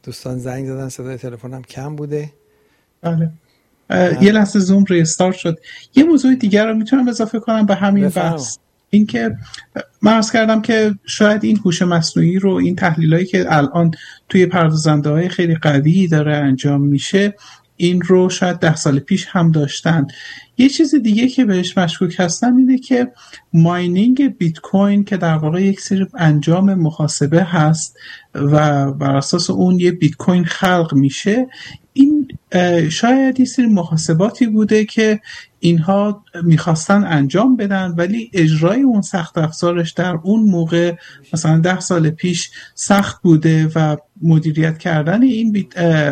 دوستان زنگ زدن، صدای تلفنم کم بوده. بله. یه لحظه زوم ریستارت شد. یه موضوع دیگر رو میتونم اضافه کنم به همین بحث، اینکه من عرض کردم که شاید این هوش مصنوعی رو، این تحلیلایی که الان توی پردازنده‌های خیلی قوی داره انجام میشه، این رو شاید 10 سال پیش هم داشتن. یه چیز دیگه که بهش مشکوک هستم اینه که ماینینگ بیت کوین که در واقع یک سری انجام محاسبه هست و بر اساس اون یه بیت کوین خلق میشه، این شاید یه سری محاسباتی بوده که اینها میخواستن انجام بدن، ولی اجرای اون سخت افزارش در اون موقع مثلا 10 سال پیش سخت بوده و مدیریت کردن این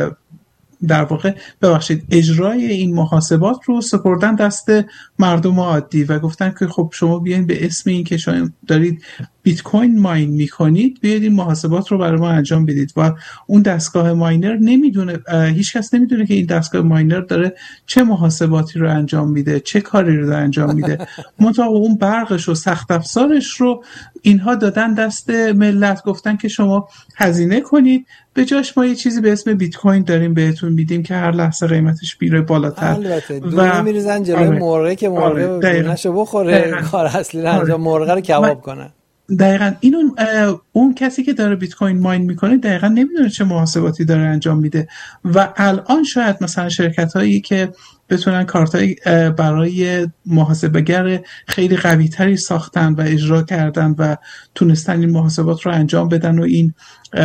در واقع اجرای این محاسبات رو سپردن دست مردم عادی و گفتن که خب شما بیاین به اسم این که شما دارید بیت کوین ماین میکنید، بیاید این محاسبات رو برای ما انجام بدید و اون دستگاه ماینر نمیدونه، هیچ کس نمیدونه که این دستگاه ماینر داره چه محاسباتی رو انجام میده، چه کاری رو داره انجام میده. منتها اون برقش و سخت افزارش رو اینها دادن دست ملت، گفتن که شما هزینه کنید، به جاش ما یه چیزی به اسم بیت کوین داریم بهتون میدیم که هر لحظه قیمتش میره بالاتر. البته دونه میریزن جلوی مرغ که مرغ دونه‌شو بخوره، کار اصلی رو انجام، مرغ رو کباب کنن. دقیقاً اینو اون کسی که داره بیت کوین ماین میکنه دقیقاً نمیدونه چه محاسباتی داره انجام میده و الان شاید مثلا شرکت هایی که بتونن کارتای برای محاسبه‌گر خیلی قوی تری ساختن و اجرا کردن و تونستن این محاسبات رو انجام بدن و این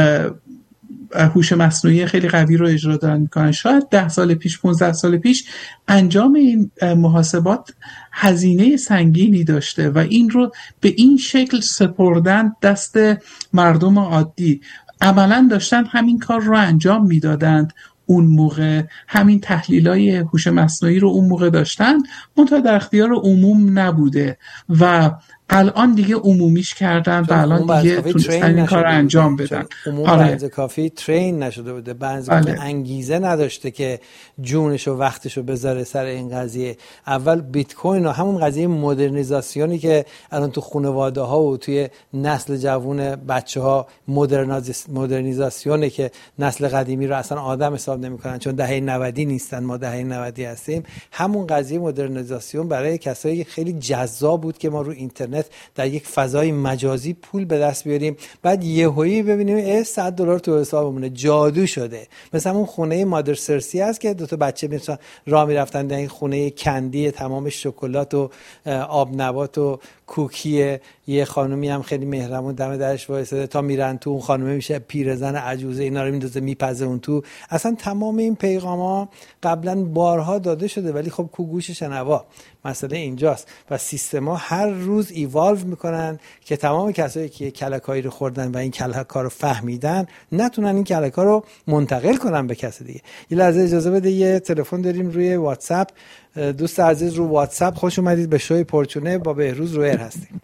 هوش مصنوعی خیلی قوی رو اجرا دارن میکنن، شاید 10 سال پیش 15 سال پیش انجام این محاسبات هزینه سنگینی داشته و این رو به این شکل سپردن دست مردم عادی. عملا داشتن همین کار رو انجام میدادند اون موقع، همین تحلیلای هوش مصنوعی رو اون موقع داشتن، منتها در اختیار عموم نبوده و الان دیگه عمومیش کردن و الان دیگه تونستن این کار رو انجام بدن. عموم بنز کافی ترین نشده بوده، بنز کافی انگیزه نداشته که جونش و وقتش رو بذاره سر این قضیه. اول بیت کوین و همون قضیه مدرنیزاسیونی که الان تو خانواده ها و توی نسل جوون بچه ها مدرنیزاسیونه که نسل قدیمی رو اصلا آدم حساب نمی‌کنن چون دهه 90 نیستن، ما دهه 90 هستیم. همون قضیه مدرنیزاسیون برای کسایی خیلی جذاب بود که ما رو اینترنت در یک فضای مجازی پول به دست بیاریم، بعد یهویی ببینیم $100 تو حسابمونه، جادو شده. مثلا اون خونه مادر سرسی هست که دو تا بچه میتونن راه میرفتن در این خونه کندی تمام شکلات و آب نبات و کوکیه، یه خانومی هم خیلی مهربون دم درش وایساده تا میرن تو، اون خانومه میشه پیرزن عجوزه، اینا رو میندازه میپزه اون تو. اصلا تمام این پیغاما قبلا بارها داده شده ولی خب کو گوش شنوا. مسئله اینجاست و سیستما هر روز ایوالو میکنن که تمام کسایی که کلکایی رو خوردن و این کلکا رو فهمیدن نتونن این کلکا رو منتقل کنن به کس دیگه. یه لحظه اجازه بده، یه تلفن داریم روی واتساپ. دوست عزیز رو واتساپ خوش اومدید به شوی پرچونه، با بهروز رویر هستیم.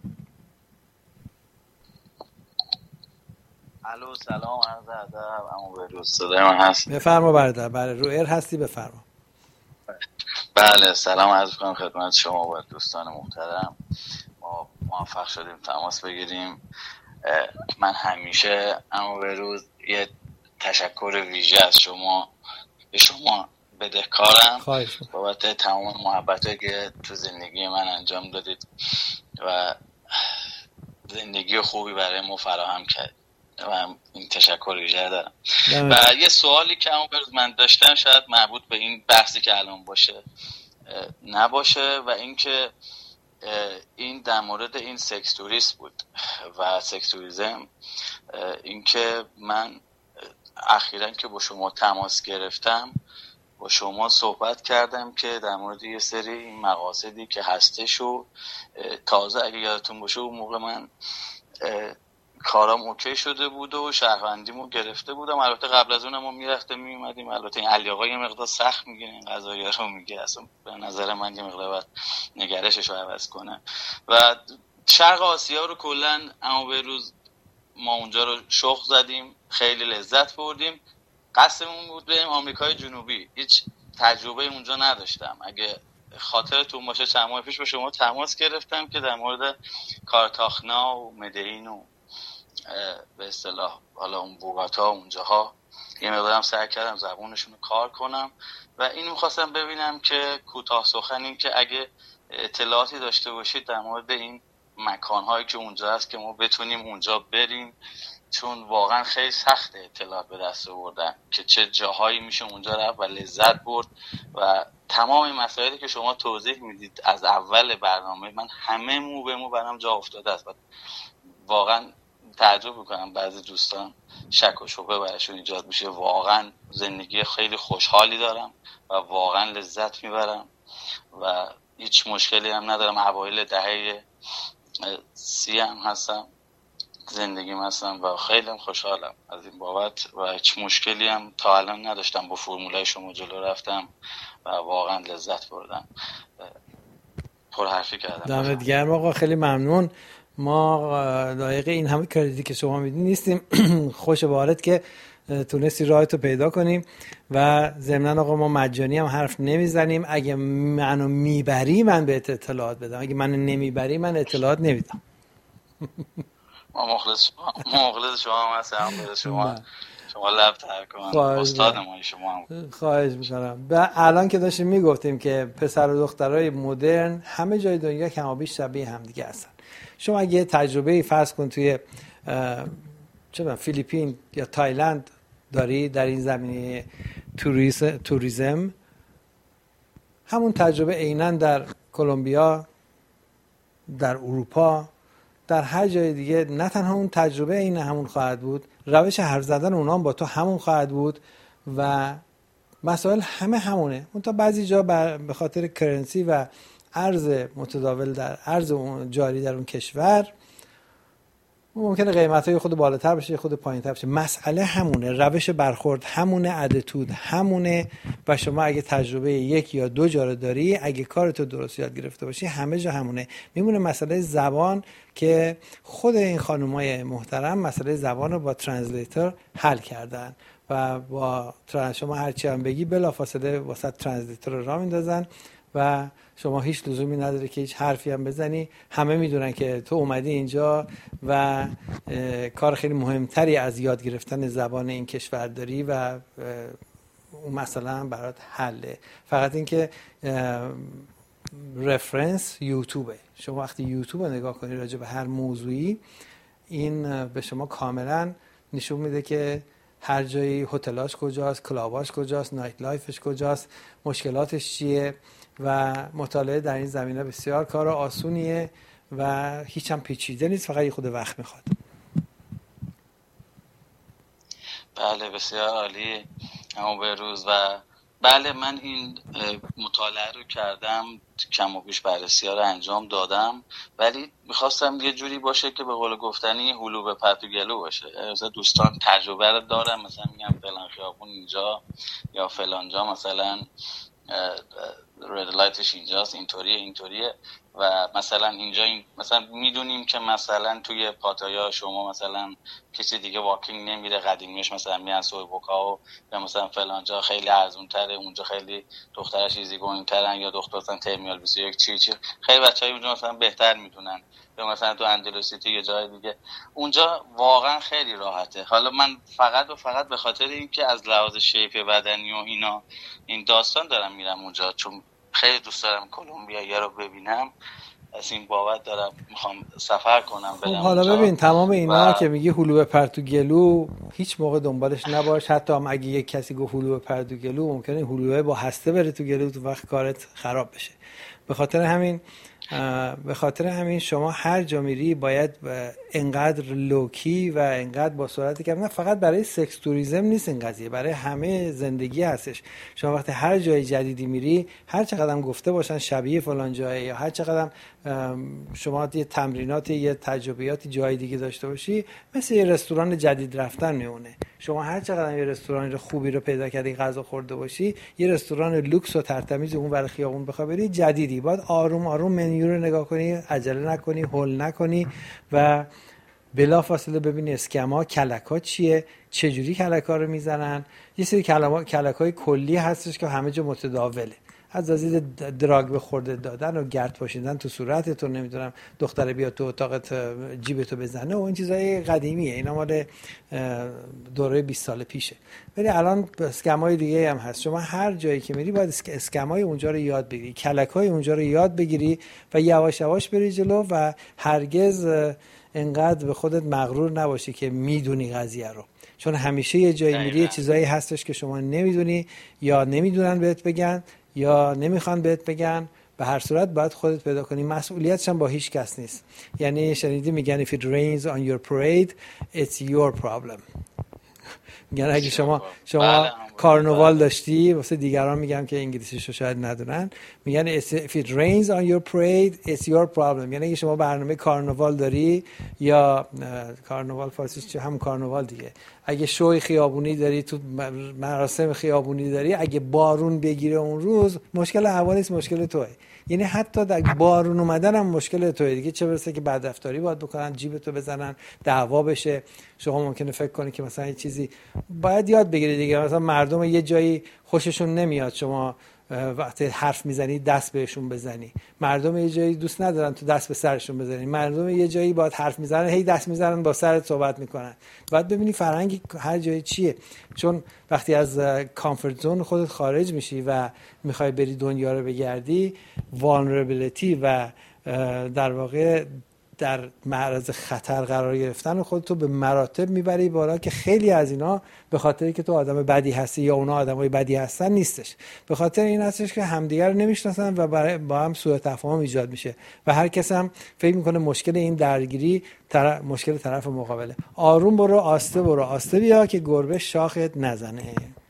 الو سلام، عرض ادب. عمو بهروز صدای من هست؟ بفرما برادر. بله رویر هستی، بفرما. بله سلام عرض می‌کنم خدمت شما و دوستان محترم. ما موفق شدیم تماس بگیریم. من همیشه عمو بهروز یه تشکر ویژه از شما به شما بدهکارم بابت تمام محبتایی که تو زندگی من انجام دادید و زندگی خوبی برای ما فراهم کرد و این تشکر ویژه دارم. و یه سوالی که من داشتم شاید مربوط به این بحثی که الان باشه نباشه و اینکه این در مورد این سکس توریست بود و سکس توریسم. اینکه من اخیراً که با شما تماس گرفتم با شما صحبت کردم که در مورد یه سری این مقاصدی که هستش و تازه اگه یادتون باشه اون موقع من کارام اوکی شده بود و شهروندیمو گرفته بودم. البته قبل از اونم ما میرفتیم میومدیم. البته این علی آقا یه مقدار سخت میگه این قضایا رو میگه، اصلا به نظر من یه مقدار باید نگرشش رو عوض کنه. و شرق آسیا رو کلا عمو بهروز ما اونجا رو شخ زدیم، خیلی لذت بردیم. قصدمون بود بریم آمریکای جنوبی، هیچ تجربه اونجا نداشتم. اگه خاطرتون باشه چند ماه پیش با شما تماس گرفتم که در مورد کارتاخنا و مدین و به اصطلاح حالا اون بوگاتا اونجاها یه مقدارم سعی کردم زبونشون رو کار کنم و اینو می‌خواستم ببینم که کوتاه سخن این که اگه اطلاعاتی داشته باشید در مورد این مکان‌هایی که اونجا هست که ما بتونیم اونجا بریم، چون واقعا خیلی سخته اطلاعات به دست آوردن که چه جاهایی میشه اونجا رفت و لذت برد و تمام این مسائلی که شما توضیح میدید از اول برنامه من همه مو به مو برام جا افتاده است. واقعا تعجب میکنم بعضی دوستان شک و شبهه براشون ایجاد میشه. واقعا زندگی خیلی خوشحالی دارم و واقعا لذت میبرم و هیچ مشکلی هم ندارم. اوایل دهه 30 هم هستم، زندگیم هستم و خیلی خوشحالم از این بابت و هیچ مشکلی هم تا الان نداشتم. با فرمولای شما جلو رفتم و واقعا لذت بردم. پر حرفی کردم. دمت گرم آقا، خیلی ممنون. ما لایق این همه کردیتی که شما میدین نیستیم. خوش بارت که تونستی راهتو پیدا کنیم و ضمناً آقا ما مجانی هم حرف نمیزنیم. اگه منو میبری من بهت اطلاعات بدم، اگه منو نمیبری من اطلاعات نمیدم. ما مخلص شما هم هستم. شما لب تر کن، استاد ما شما هم. خواهش میکنم. و الان که داشتیم میگفتیم که پسر و دخترای مدرن همه جای دنیا کمابیش شبیه هم دیگه هستن. شما اگه تجربه فرض کن توی فیلیپین یا تایلند داری در این زمینه توریسم، همون تجربه عیناً در کلمبیا، در اروپا، در هر جای دیگه نه تنها اون تجربه عین همون خواهد بود، روش حرف زدن اونها با تو همون خواهد بود و مسائل همه همونه. اون تا بعضی جا به خاطر کرنسی و ارز متداول در ارز جاری در اون کشور ممکنه قیمت‌های خود بالاتر بشه خود پایین‌تر بشه. مسئله همونه، روش برخورد همونه، اتیتود همونه و شما اگه تجربه یک یا دو جا رو داری، اگه کارتو درست یاد گرفته باشی همه جا همونه. میمونه مسئله زبان که خود این خانمای محترم مسئله زبان رو با ترنسلیتور حل کردن و با شما هرچی هم بگی بلافاصله واسه ترنسلیتور رو راه میندازن و شما هیچ لزومی نداره که هیچ حرفی هم بزنی. همه میدونن که تو اومدی اینجا و کار خیلی مهمتری از یاد گرفتن زبان این کشور داری و اون مسئله هم برات حله. فقط اینکه رفرنس یوتیوبه. شما وقتی یوتیوب رو نگاه کنی راجع به هر موضوعی، این به شما کاملا نشون میده که هر جایی هتلاش کجاست، کلاباش کجاست، نایت لایفش کجاست، مشکلاتش چیه و مطالعه در این زمینه بسیار کار آسونیه و هیچ هم پیچیده نیست، فقط یه خود وقت میخواد. بله بسیار عالی اما بهروز. و بله من این مطالعه رو کردم، کم و بیش بررسی ها رو انجام دادم، ولی میخواستم یه جوری باشه که به قول گفتنی هلو به پتو گلو باشه. مثلا دوستان تجربه رو دارم، مثلا میگم فلان خیابون اینجا یا فلان جا مثلا رد لایتش اینجاست، اینطوریه و مثلا اینجا مثلا میدونیم که مثلا توی پاتایا شما مثلا کسی دیگه واکینگ نمیره، قدیمیش مثلا میان سوی بوکاو یا مثلا فلان جا خیلی ارزون تره، اونجا خیلی دخترش ایزی گوینگ ترن یا دختر مثلا ترمینال 21 چی خیلی بچهای اونجا مثلا بهتر میدونن، یا مثلا تو اندلوسیتی یا جای دیگه اونجا واقعا خیلی راحته. حالا من فقط به خاطر اینکه از لحاظ شیپ بدنی و اینا این داستان دارم میرم اونجا، چون خیلی دوست دارم کلمبیا رو ببینم، از این بابت دارم میخوام سفر کنم برم. حالا ببین تمام اینا که میگی هلو به پرتو گلو هیچ موقع دنبالش نباش. حتی هم اگه یک کسی گفت هلو به پرتو گلو ممکنه هلوه با هسته بره تو گلو، تو وقت کارت خراب بشه. به خاطر همین شما هر جا میری باید انقدر لوکی و انقدر با سرعت کم، نه فقط برای سکس توریسم نیست این قضیه، برای همه زندگی هستش. شما وقتی هر جای جدیدی میری، هر چقدر گفته باشن شبیه فلان جایه یا هر چقدر شما یه تمرینات یه تجربیات جای دیگه داشته باشی، مثل یه رستوران جدید رفتن میمونه. شما هر چقدر یه رستوران خوبی رو پیدا کردی غذا خورده باشی، یه رستوران لوکس و ترتمیز اون ور خیابون بخوای بری جدیدی، باید آروم آروم منیو رو نگاه کنی، عجله نکنی، هول نکنی و بلافاصله ببینی اسکما کلکا چیه، چجوری کلکا رو میزنن. یه سری کلکای کلی هستش که همه جا متداوله. از دید دراگ به خورده دادن و گرد پاشیدن تو صورتت و نمیدونم دختر بیاد تو اتاقت جیبتو بزنه و این چیزای قدیمیه، اینا مال دوره 20 سال پیشه. ولی الان اسکمای دیگه هم هست. شما هر جایی که میری باید اسکمای اونجا رو یاد بگیری، کلکای اونجا رو یاد بگیری و یواش یواش بری جلو و هرگز انقدر به خودت مغرور نباشی که میدونی قضیه رو، چون همیشه یه جایی میری چیزایی هستش که شما نمیدونی یا نمیدونن بهت بگن یا نمیخوان بهت بگن. به هر صورت باید خودت پیدا کنی. مسئولیتش هم با هیچ کس نیست. یعنی شنیدی میگن if it rains on your parade it's your problem. میگن اگه شما کارناوال داشتی، واسه دیگران میگم که انگلیسیشو شاید ندونن، میگن if it rains on your parade it's your problem. یعنی اگه شما برنامه کارناوال داری یا کارناوال فارسیش چه، هم کارناوال دیگه، اگه شوی خیابونی داری، تو مراسم خیابونی داری، اگه بارون بگیره اون روز مشکل هوا نیست، مشکل توئه. یعنی حتی در بارون اومدن هم مشکل توئه دیگه، چه برسه که بدرفتاری باید بکنن، جیبتو بزنن، دعوا بشه. شما ممکنه فکر کنی که مثلا یه چیزی باید یاد بگیری دیگه، مثلا مردم یه جایی خوششون نمیاد شما وقتی حرف میزنی دست بهشون بزنی، مردم یه جایی دوست ندارن تو دست به سرشون بزنی، مردم یه جایی باید حرف میزنن هی دست میزنن با سرت صحبت میکنن. باید ببینی فرهنگ هر جایی چیه، چون وقتی از کامفورت زون خودت خارج میشی و میخوای بری دنیا رو بگردی، vulnerability و در واقع در معرض خطر قرار گرفتن خودتو به مراتب میبری بالا که خیلی از اینا به خاطری که تو آدم بدی هستی یا اونا آدمای بدی هستن نیستش، به خاطر این هستش که همدیگر رو نمیشناسن و با هم سوء تفاهم ایجاد میشه و هر کس هم فکر میکنه مشکل این درگیری مشکل طرف مقابله. آروم برو، آسته بیا که گربه شاخت نزنه.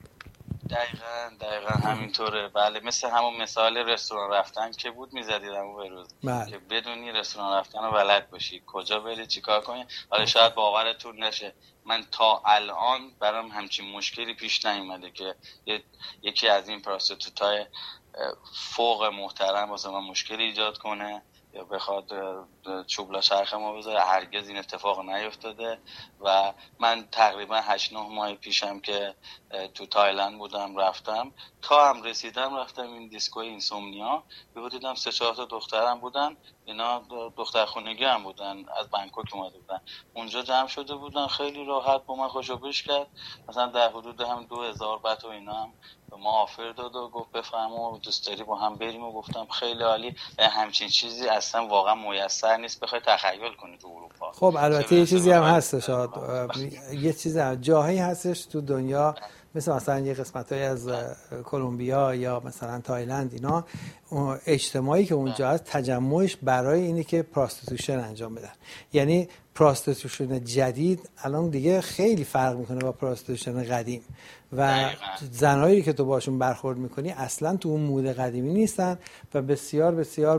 دقیقا همینطوره. بله، مثل همون مثال رستوران رفتن که بود میزدیدم اون بروز که بدونی رستوران رفتن رو بلد باشی، کجا بری چیکار کنی. حالا شاید باورتون نشه من تا الان برام همچین مشکلی پیش نیومده که یکی از این پراستیتوتای فوق محترم واسه من مشکلی ایجاد کنه یا بخواد چوبلا چرخ ما بذاره. هرگز این اتفاق نیفتاده و من تقریبا 8-9 ماه پیشم که تو تایلند بودم رفتم، تا هم رسیدم این دیسکوی اینسومنیا، یهو دیدم 3-4 تا دخترم بودن، اینا دختر خونگی هم بودن، از بانکوک اومده بودن، اونجا جمع شده بودن، خیلی راحت با من خوشوبش کرد، مثلا در حدود هم 2000 بات و اینا هم به ما آفر داد و گفت بفرما دوست داری با هم بریم و گفتم خیلی عالی. همچین چیزی اصلا واقعا میسر نیست بخوای تخیل کنی تو اروپا. خب البته یه چیزی هم هستش، یه چیزی هم جاهایی هستش تو دنیا مثلا یه قسمت‌های از کلمبیا یا مثلا تایلند، اینا اجتماعی که اونجا هست تجمعش برای اینه که پراستیتوشن انجام بدن. یعنی پراستیتوشن جدید الان دیگه خیلی فرق میکنه با پراستیتوشن قدیم و زنایی که تو باشون برخورد میکنی اصلا تو اون مود قدیمی نیستن و بسیار بسیار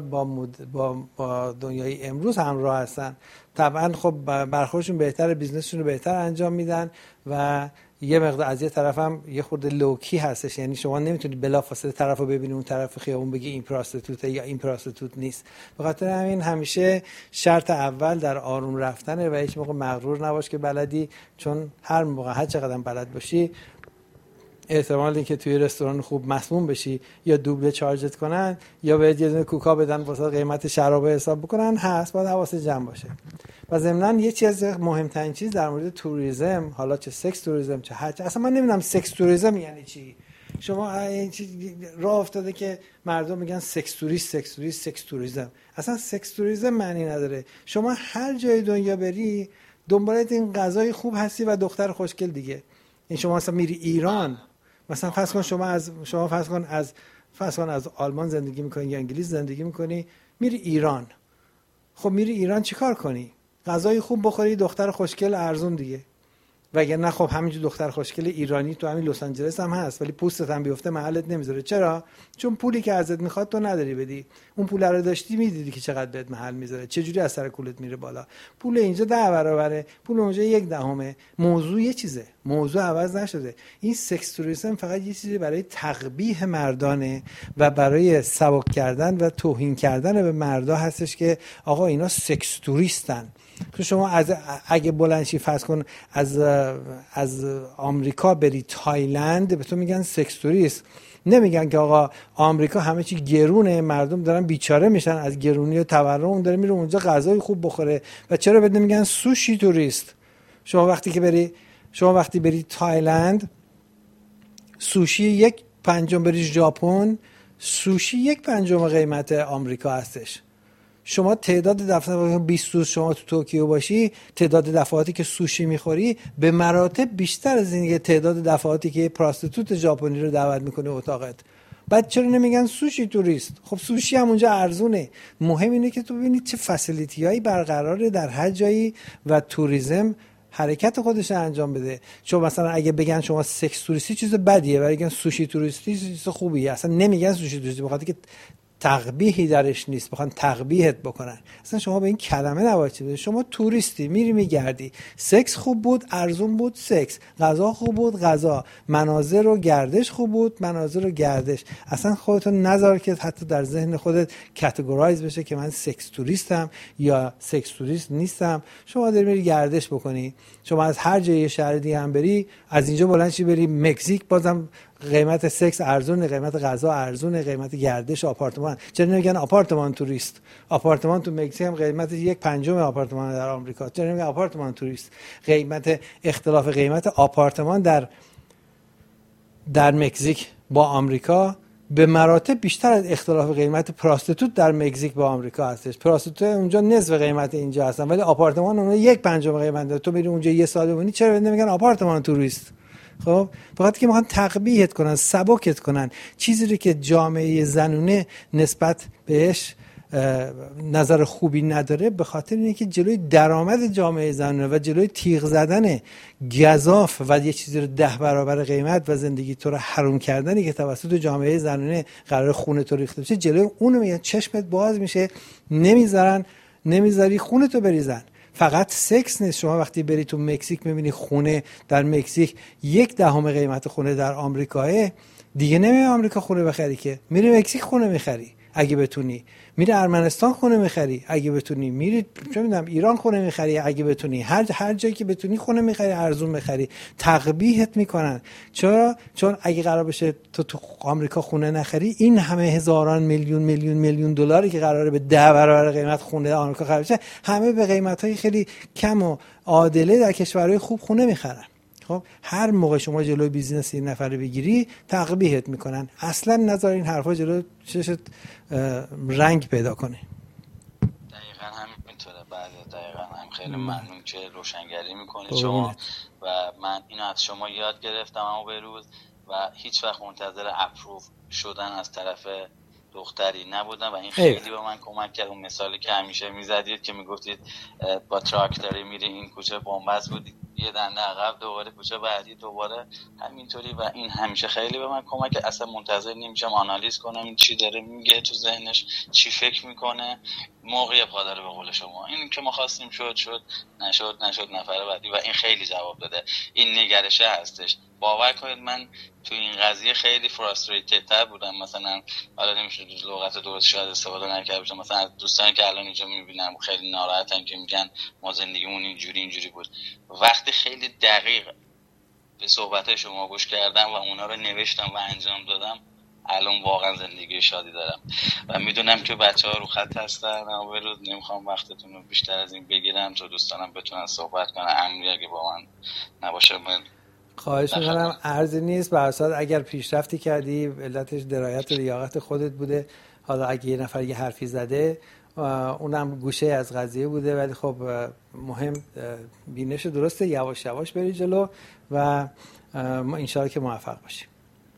با دنیای امروز همراه هستن. طبعا خب برخوردشون بهتره، بیزنسشون رو بهتر انجام میدن و یه مقدار از یه طرف هم یه خورده لوکی هستش، یعنی شما نمیتونی بلافاصله طرف رو ببینی اون طرف خیابون بگی این پراستیتوته یا این پراستیتوت نیست. به خاطر همین همیشه شرط اول در آروم رفتنه و هیچ موقع مغرور نباش که بلدی، چون هر موقع هر چقدر بلد باشی احتمال اینکه توی رستوران خوب مسموم بشی یا دوبله چارجت کنن یا بهت یه دونه کوکا بدن واسه قیمت شراب حساب بکنن هست، باید حواست جمع باشه. و ضمناً یه چیز مهمترین چیز در مورد توریسم، حالا چه سکس توریسم چه هر، اصلا من نمیدونم سکس توریسم یعنی چی. شما این چیز راه افتاده که مردم میگن سکس توریسم. اصلا سکس توریسم معنی نداره. شما هر جای دنیا بری دنبال این غذای خوب هستی و دختر خوشگل دیگه. این شما مثلا میری ایران، مثلا فرض کن از آلمان زندگی میکنی یا انگلیس زندگی میکنی، میری ایران. خب میری ایران چیکار کنی؟ غذای خوب بخوری، دختر خوشگل ارزون دیگه. وگرنه خب همینجور دختر خوشگل ایرانی تو همین لس آنجلس هم هست ولی پوستت هم بیفته محلت نمیذاره. چرا؟ چون پولی که ازت میخواد تو نداری بدی. اون پول رو داشتی میدیدی که چقدر بهت محل میذاره، چه جوری از سر کولت میره بالا. پول اینجا 10 برابره، پول اونجا 1/10. موضوع یه چیزه، موضوع عوض نشده. این سکس توریسم فقط یه چیزی برای تقبیح مردانه و برای سبک کردن و توهین کردن به مردا هستش که آقا اینا سکس توریستن. تو شما اگه بلندشی فرض کن از آمریکا بری تایلند به تو میگن سکس توریست، نمیگن که آقا آمریکا همه چی گرونه، مردم دارن بیچاره میشن از گرونی و تورم، اون داره میره اونجا غذای خوب بخوره. و چرا بده میگن سوشی توریست؟ شما وقتی بری تایلند سوشی 1/5 بری ژاپن سوشی 1/5 قیمت آمریکا هستش. شما تعداد دفعات 20 روز شما تو توکیو باشی، تعداد دفعاتی که سوشی میخوری به مراتب بیشتر از این تعداد دفعاتی که پراستیتوت ژاپنی رو دعوت میکنه اتاقت. بعد چرا نمیگن سوشی توریست؟ خب سوشی هم اونجا ارزونه. مهم اینه که تو ببینید چه فسیلیتی‌هایی برقراره در هر جایی و توریسم حرکت خودش رو انجام بده. چون مثلا اگه بگن شما سکس توریستی چیز بدیه، ولی بگن سوشی توریستی چیز خوبیه. اصلا نمیگن سوشی توریستی بخاطر که تقبیحی درش نیست، بخوان تقبیحت بکنن. اصلا شما به این کلمه نباید چی بده. شما توریستی میری میگردی، سکس خوب بود ارزون بود سکس، غذا خوب بود غذا، مناظر و گردش خوب بود مناظر و گردش. اصلا خودتون نذار که حتی در ذهن خودت کاتگورایز بشه که من سکس توریستم یا سکس توریست نیستم. شما داری میری گردش بکنی، شما از هر جای شهر دیگه هم بری، از اینجا بلند شی بری مکزیک، بازم قیمت سکس ارزونه، قیمت غذا ارزونه، قیمت گردش آپارتمان. چرا نمیگن آپارتمان توریست؟ آپارتمان تو مکزیک هم قیمت 1/5 آپارتمان در آمریکا. چرا نمیگن آپارتمان توریست؟ قیمت اختلاف قیمت آپارتمان در مکزیک با آمریکا به مراتب بیشتر از اختلاف قیمت پراستیتوت در مکزیک با آمریکا هستش. پراستیتوت اونجا نصف قیمت اینجا هستن، ولی آپارتمان اونجا 1/5 قیمت داره. تو میری اونجا یه سال بمونی، چرا نمیگن آپارتمان توریست؟ خب فقط که میخوان تقبیحت کنن، سبکت کنن. چیزی رو که جامعه زنونه نسبت بهش نظر خوبی نداره، به خاطر اینه که جلوی درآمد جامعه زنونه و جلوی تیغ زدن گزاف و یه چیزی رو 10 برابر قیمت و زندگی تو رو حروم کردنی که توسط جامعه زنونه قرار خون تو ریخته بشه، جلوی اونو میگن چشمت باز میشه، نمیذاری خون تو بریزن. فقط سکس نیست. شما وقتی بری تو مکزیک میبینی خونه در مکزیک 1/10 قیمت خونه در آمریکاه، دیگه نمیری آمریکا خونه بخری که، میری مکزیک خونه میخری اگه بتونی، میری ارمنستان خونه میخری اگه بتونی، میری چه میدونم ایران خونه میخری اگه بتونی، هر جایی که بتونی خونه میخری، ارزون میخری. تقبیحت میکنن. چرا؟ چون اگه قرار بشه تو آمریکا خونه نخری، این همه هزاران میلیون دلاری که قراره به 10 برابر قیمت خونه آمریکا خرید بشه، همه به قیمت‌های خیلی کم و عادله در کشورهای خوب خونه میخرن. خب هر موقع شما جلوی بیزینس این نفره بگیری، تقبیحت میکنن. اصلا نذار این حرفا جلو چشت رنگ پیدا کنه. دقیقاً همینطوره. بله دقیقاً هم. خیلی ممنون که روشنگری میکنید شما و من اینو از شما یاد گرفتم اما به روز و هیچ وقت منتظر اپروف شدن از طرف دختری نبودم و این خیلی به من کمک کرد. اون مثالی که همیشه میزدید که میگفتید با تراکتوری میری این کوچه بنبست بود، یه دنده عقب دوباره کوچه بعدی دوباره همینطوری، و این همیشه خیلی به من کمک کرد. اصلا منتظر نمیشم آنالیز کنم چی داره میگه تو ذهنش، چی فکر میکنه، موقع پا داره به قول شما. این که ما خواستیم شد، نشد نفر بعدی، و این خیلی جواب داده. این نگرشه هستش. باور کنید من تو این قضیه خیلی فراستریتد تر بودم. مثلا حالا نمیشه لغت درست شاید استفاده نکرده باشم، مثلا از دوستانی که الان اینجا میبینم خیلی ناراحتن که میگن ما زندگیمون اینجوری بود. وقتی خیلی دقیق به صحبت‌های شما گوش کردم و اونا رو نوشتم و انجام دادم، الان واقعا زندگی شادی دارم و میدونم که بچه‌ها رو خط هستن. اما به روز نمیخوام وقتتون رو بیشتر از این بگیرم تا دوستانم بتونن صحبت کنن. امری اگه با من نباشه من خواهش میکنم. عرضی نیست. به هر صورت اگر پیشرفتی کردی علتش درایت و لیاقت خودت بوده. حالا اگه یه نفر یه حرفی زده اونم گوشه از قضیه بوده، ولی خب مهم بینش درسته. یواش یواش بری جلو و ما انشاءالله که موفق باشیم.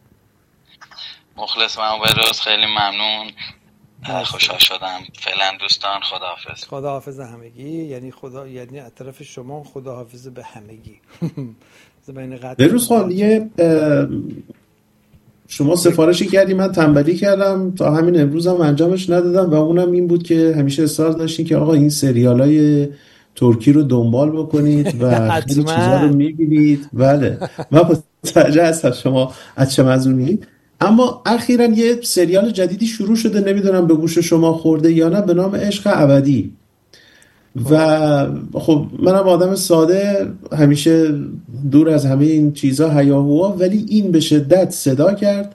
مخلص. من به روز خیلی ممنون، خوشحال شدم. فعلا دوستان، خداحافظ. خداحافظ همگی. یعنی از طرف شما خداحافظ به همگی. بروز خان، یه شما سفارشی کردی، من تنبلی کردم تا همین امروز هم انجامش ندادم و اونم این بود که همیشه اصرار داشتین که آقا این سریالای ترکی رو دنبال بکنید و خیلی چیزا رو میبینید. بله من متوجه هستم شما از چه منظوری. اما اخیراً یه سریال جدیدی شروع شده، نمیدونم به گوش شما خورده یا نه، به نام عشق ابدی. و خب منم آدم ساده، همیشه دور از همه این چیزا هیاهوها، ولی این به شدت صدا کرد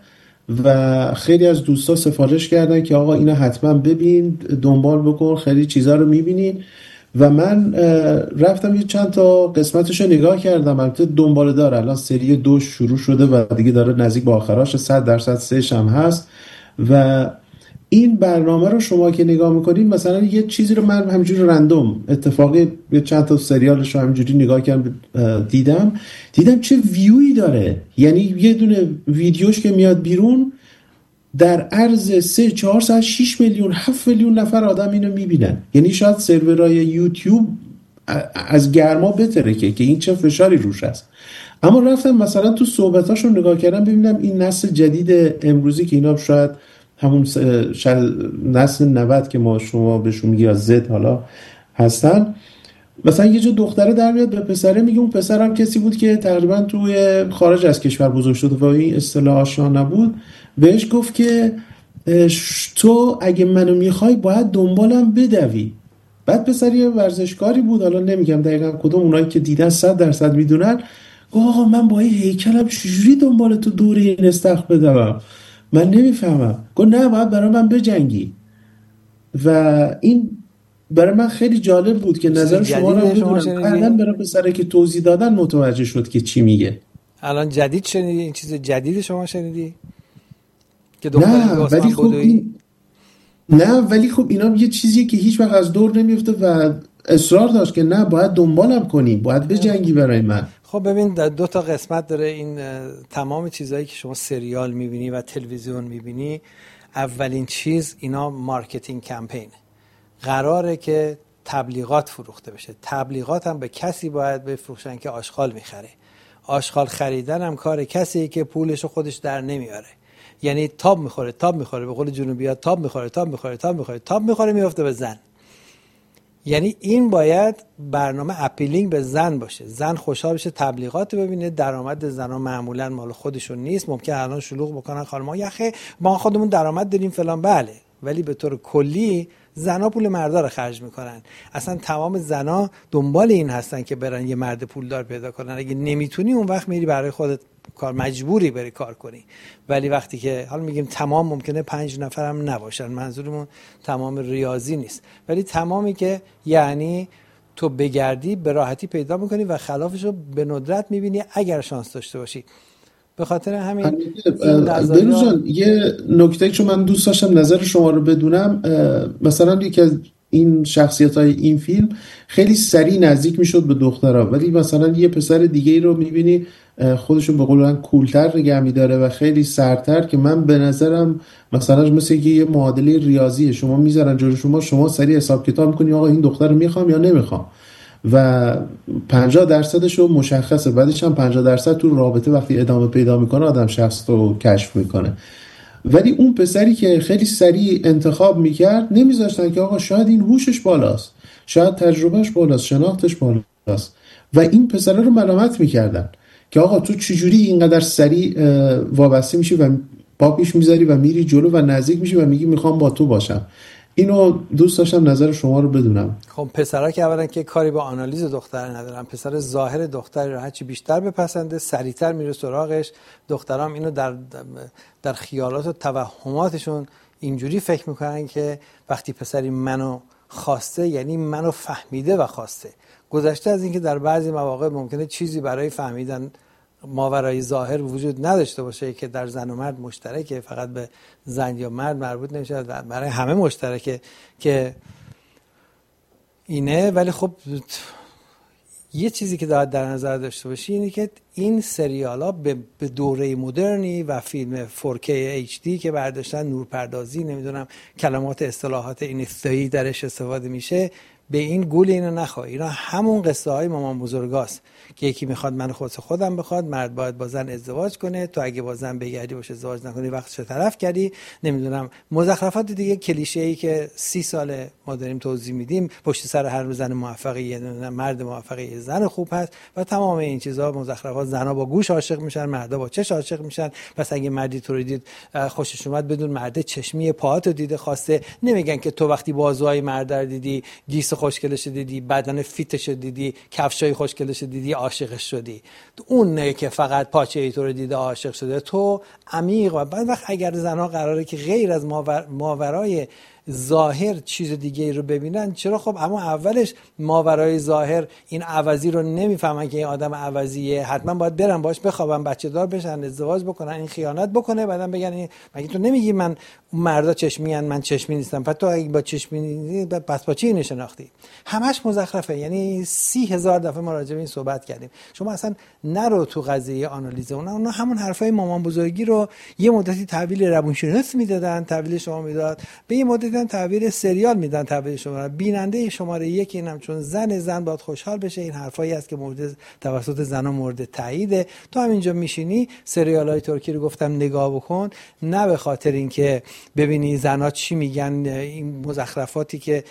و خیلی از دوستا سفارش کردن که آقا اینو حتما ببین، دنبال بکن، خیلی چیزا رو میبینین. و من رفتم یه چند تا قسمتش رو نگاه کردم. البته دنباله داره، الان سری 2 شروع شده و دیگه داره نزدیک به آخراش، 100% سه‌ش هم هست. و این برنامه رو شما که نگاه میکنین، مثلا یه چیزی رو من همینجوری رندوم اتفاقی یه چند تا سریالش رو همینجوری نگاه کردم، دیدم چه ویوی داره. یعنی یه دونه ویدیوش که میاد بیرون در عرض 3-4 ساعت 6 میلیون 7 میلیون نفر آدم اینو میبینن. یعنی شاید سرورهای یوتیوب از گرما بتره که این چه فشاری روش هست. اما رفتم مثلا تو صحبتاشو نگاه کردم ببینم این نسل جدید امروزی که اینا شاید همون نسل 90 که شما بهشون میگی از زد حالا هستن، مثلا یه جا دختره در میاد به پسره میگه، اون پسرم کسی بود که تقریبا توی خارج از کشور بزرگ شده و این اصطلاح آشنا نبود، بهش گفت که تو اگه منو میخوای باید دنبالم بدوی. بعد پسر یه ورزشکاری بود، حالا نمیگم دقیقا کدوم، اونایی که دیدن 100% میدونن، آقا من با این هیکلم چجوری دنبال تو دوره این استخ بدوم؟ من نمیفهمم. گفت نه، باید برای من بجنگی. و این برای من خیلی جالب بود که نظر شما رو بدونم. بعدن برای پسره که توضیح دادن متوجه شد که چی میگه. الان جدید شنیدی؟ این چیز جدید شما شنیدی؟ که ولی خب اینا یه چیزیه که هیچ وقت از دور نمیفته و اصرار داشت که نه، باید دنبالم کنی، باید بجنگی برای من. خب ببین، 2 تا قسمت داره این تمام چیزایی که شما سریال میبینی و تلویزیون میبینی. اولین چیز اینا مارکتینگ کمپینه. قراره که تبلیغات فروخته بشه. تبلیغات هم به کسی باید بفروشن که آشغال میخره. آشغال خریدن هم کار کسیه که پولشو خودش در نمیاره. یعنی تاب میخوره به قول جنوبی‌ها، تاب میخوره میفته به زن. یعنی این باید برنامه اپیلینگ به زن باشه. زن خوشحال بشه، تبلیغات ببینه. درآمد زنا معمولا مال خودشون نیست. ممکن الان شلوغ بکنن خانم‌ها، یخه ما خودمون درآمد داریم فلان، بله، ولی به طور کلی زنا پول مردا رو خرج میکنن. اصلا تمام زنا دنبال این هستن که برن یه مرد پولدار پیدا کنن. اگه نمیتونی اون وقت میری برای خودت کار، مجبوری بری کار کنی. ولی وقتی که حالا میگیم تمام، ممکنه 5 نفر هم نباشن، منظورمون تمام ریاضی نیست، ولی تمامی که یعنی تو بگردی به راحتی پیدا میکنی و خلافش رو به ندرت میبینی اگر شانس داشته باشی. به خاطر همین بروزان یه نکته که من دوست داشتم نظر شما رو بدونم، مثلا یکی از این شخصیت‌های این فیلم خیلی سریع نزدیک میشد به دخترها، ولی مثلا یه پسر دیگه ای رو میبینی خودشو به قول من کولتر نگه می‌داره و خیلی سرتر، که من به نظرم مثلا مثل یه معادله ریاضیه، شما میذارن جلوی شما سریع حساب کتاب می‌کنی آقا این دختر رو میخوام یا نمیخوام، و 50% رو مشخصه. بعدش هم 50% تو رابطه وقتی ادامه پیدا میکنه آدم شخص رو کشف میکنه. ولی اون پسری که خیلی سریع انتخاب میکرد نمیذاشتن که آقا شاید این هوشش بالاست، شاید تجربهش بالاست، شناختش بالاست، و این پسر رو ملامت میکردن که آقا تو چجوری اینقدر سریع وابسته میشی و پا پیش میذاری و میری جلو و نزدیک میشی و میگی میخوام با تو باشم. اینو دوست داشتم نظر شما رو بدونم. خب پسرها که اولا که کاری با آنالیز دختر ندارن، پسر ظاهر دختر رو هرچی بیشتر بپسنده سریعتر میره سراغش. دخترام اینو در خیالات و توهماتشون اینجوری فکر میکنن که وقتی پسری منو خواسته یعنی منو فهمیده و خواسته، گذشته از اینکه در بعضی مواقع ممکنه چیزی برای فهمیدن ماورای ظاهر وجود نداشته باشه که در زن و مرد مشترکه، فقط به زن یا مرد مربوط نمیشه، برای همه مشترکه که اینه. ولی خب یه چیزی که باید در نظر داشته باشی اینه که این سریال ها به دوره مدرنی و فیلم 4K HD که برداشتن، نورپردازی، نمیدونم کلمات اصطلاحات اینستایی درش استفاده میشه، به این گول اینو نخواه. اینا همون قصه های مامان بزرگاست که یکی میخواد من خودم بخواد، مرد باید با زن ازدواج کنه، تو اگه با زن بگردی باشه ازدواج نکنی وقتش طرف کردی، نمیدونم مزخرفات دیگه کلیشه‌ای که 30 ساله ما داریم توضیح میدیم. پشت سر هر زن موفقی یه مرد موفقی یه زن خوب هست و تمام این چیزا مزخرفات. زنا با گوش عاشق میشن، مردا با چش عاشق میشن. پس اگه مردی تو رو دید خوشش اومد بدون مرد چشمی پاهاتو دیده خواسته، نمیگن که تو وقتی بازوهای مرد رو دیدی گیس لباس خوشگلش دیدی، بدن فیتش دیدی، کفشای خوشگلش دیدی، عاشقش شدی. اون نه که فقط پاچه ای تو رو دیده عاشق شده. تو عمیق و بعد وقت اگر زنها قراره که غیر از ماورای ظاهر چیز دیگه ای رو ببینن، چرا؟ خب اما اولش ماورای ظاهر این عوضی رو نمیفهمن که این آدم عوضیه، حتما باید برن باش بخوابن، بچه دار بشن، ازدواج بکنن، این خیانت بکنه، بعدن بگن مگه تو نمیگی من مردا چشمی ان من چشمی نیستم؟ پس تو اگه با چشمی نیستی پس با چی اینو شناختی؟ همش مزخرفه. یعنی 30,000 دفعه ما راجع به این صحبت کردیم. شما اصلا نرو تو قضیه آنالیز اونا همون حرفای مامان بزرگی رو یه مدتی تحویل روانشناس میدادن، تحویل شما میداد، به یه مدتی تحویل سریال میدن، تحویل شما بیننده شماره 1 اینم چون زن باید خوشحال بشه. این حرفایی است که مورد توسط زنا مورد تاییده. تو همینجا میشینی سریالای ترکی رو گفتم نگاه بکن، نه به خاطر اینکه ببینی زنا چی میگن، این مزخرفاتی که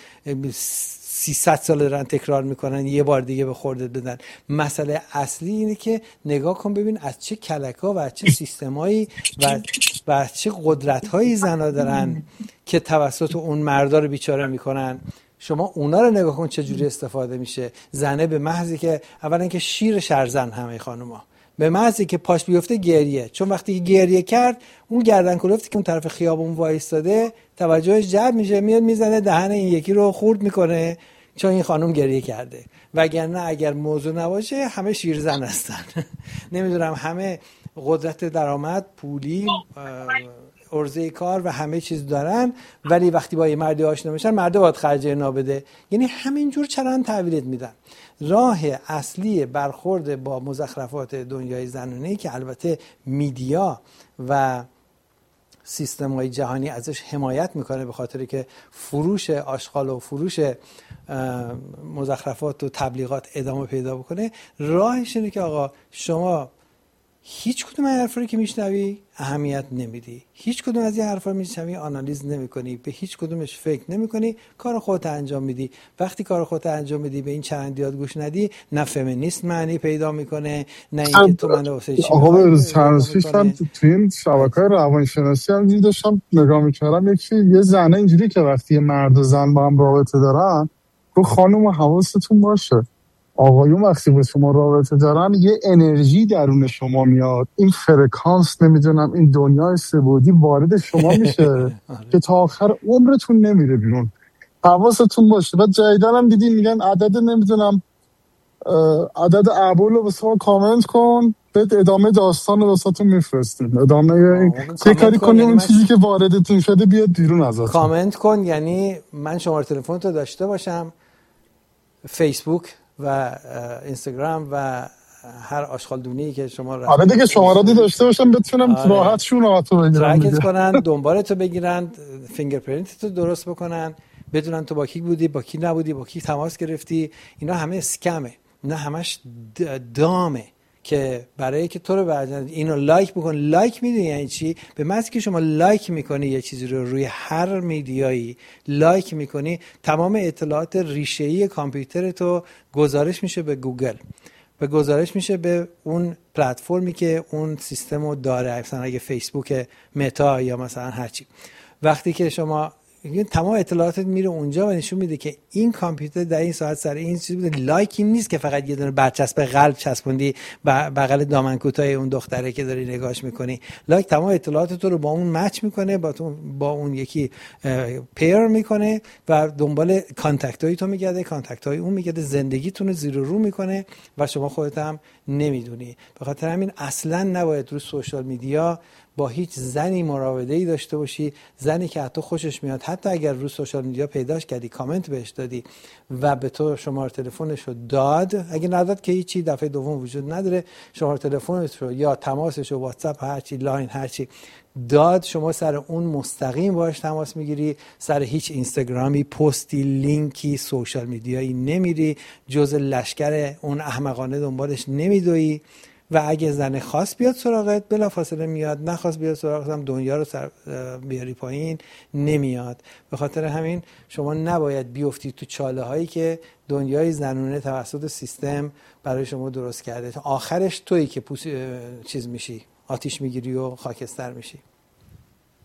300 سال دارن تکرار میکنن یه بار دیگه به خوردت بدن. مسئله اصلی اینه که نگاه کن ببین از چه کلکا و از چه سیستمایی و از چه قدرت‌هایی زنا دارن که توسط اون مردا رو بیچاره میکنن. شما اونا رو نگاه کن چجوری استفاده میشه. زنه به محضی که اولا که شیر شرزن همه خانوما، به محضی که پاش بیفته گریه، چون وقتی گریه کرد اون گردن کلفتی که اون طرف خیابون وایستاده توجهش جلب میشه، میاد میزنه دهن این یکی رو خورد میکنه چون این خانم گریه کرده. وگرنه اگر موضوع نباشه همه شیرزن هستن. نمیدونم همه قدرت درآمد، پولی، عرضه کار و همه چیز دارن، ولی وقتی با یه مردی آشنا میشن مرد باید خرج نابده. یعنی همینجور چرا تحویلت میدن. راه اصلی برخورد با مزخرفات دنیای زنانه‌ای که البته میدیا و سیستم‌های جهانی ازش حمایت میکنه، به خاطری که فروش آشغال و فروش مزخرفات و تبلیغات ادامه پیدا بکنه، راهش اینه که آقا شما هیچ کدوم از حرفا رو که میشنوی اهمیت نمیدی، هیچ کدوم از این حرفا رو میشنوی آنالیز نمیکنی، به هیچ کدومش فکر نمیکنی، کار خودت انجام میدی. وقتی کار خودت انجام میدی به این چرندیات گوش ندی، نه فمینیست معنی پیدا میکنه، نه اینکه تو من واسه چی آقا به چند تو این شبکه‌های روانشناسی هم دیدم نگاه میکردم، یه زنه اینجوری که وقتی مرد و زن با هم رابطه دارن، تو خانم حواستون باشه آقایون وقتی با شما رابطه دارن یه انرژی درون شما میاد، این فرکانس نمیدونم این دنیای سه‌بعدی وارد شما میشه که تا آخر عمرتون نمیره بیرون. حواستون باشه. بعد جدیدن هم دیدین میگن عدد نمیدونم عدد ابول رو واسه ما کامنت کن، بعد ادامه داستان رو واسهتون میفرستیم، ادامه یه کاری کنیم اون چیزی که واردتون شده بیاد بیرون ازتون. کامنت کن یعنی من شماره تلفن تو داشته باشم، فیسبوک و اینستاگرام و هر آشغالدونی که شما را آره دیگه شماره‌ای داشته باشم بتونم راحت شوناتو بگیرم، ترکت کنن، دنبالتو بگیرن، فینگرپرینتتو درست بکنن، بدونن تو با کی بودی، با کی نبودی، با کی تماس گرفتی. اینا همه اسکمه، اینا همش دامه که برای که تو رو بعدن اینو لایک بکن. لایک میدونی یعنی چی؟ به محض که شما لایک میکنی یه چیزی رو روی هر میدیایی لایک میکنی، تمام اطلاعات ریشه‌ای کامپیوتر تو گزارش میشه به گوگل، به گزارش میشه به اون پلتفرمی که اون سیستمو داره، مثلا اگه فیسبوک، متا یا مثلا هرچی. وقتی که شما تمام اطلاعاتت میره اونجا و نشون میده که این کامپیوتر در این ساعت سر این چیز بوده. لایک این نیست که فقط یه دونه برچسب قلب چسبوندی بغل دامن کوتاه اون دختره که داری نگاهش میکنی. لایک تمام اطلاعات تو رو با اون مچ میکنه، با اون یکی پیر میکنه و دنبال کانتکت های تو میگرده، کانتکت های اون میگرده، زندگیتون رو زیر و رو میکنه و شما خودت هم نمیدونی. به خاطر همین اصلا نباید رو سوشال میدیا با هیچ زنی مراوده‌ای داشته باشی، زنی که حتی خوشش میاد، حتی اگر رو سوشال میدیا پیداش کردی، کامنت بهش دادی و به تو شماره تلفنش رو داد، اگه نداد که هیچی، دفعه دوم وجود نداره، شماره تلفنش رو یا تماسش رو واتساپ هرچی لاین هرچی داد، شما سر اون مستقیم باهاش تماس میگیری، سر هیچ اینستاگرامی، پستی، لینکی، سوشال میدیایی نمیری، جز لشکر اون احمقانه دنبالش نمیدوی و اگه زن خاص بیاد سراغت بلافاصله میاد، نخواست بیاد سراغت هم دنیا رو بیاری پایین نمیاد. به خاطر همین شما نباید بیفتی تو چاله هایی که دنیای زنونه توسط سیستم برای شما درست کرده. تا آخرش تویی که چیز میشی، آتیش میگیری و خاکستر میشی.